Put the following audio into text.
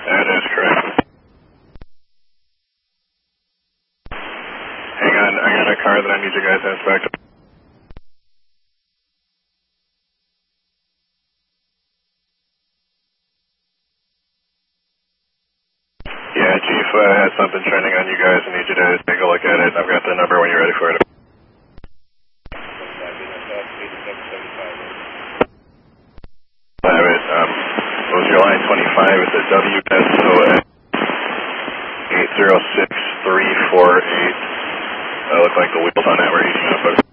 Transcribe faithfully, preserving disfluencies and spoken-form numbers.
That is correct. Hang on, I got a car that I need you guys to inspect. Yeah, Chief uh, has something trending on you guys. I need you to take a look at it. I've got the number when you're ready for it. I have it. Um, what was your line twenty-five? It's a W S O X eight zero six three four eight. Uh, look like the wheels on that were heating up.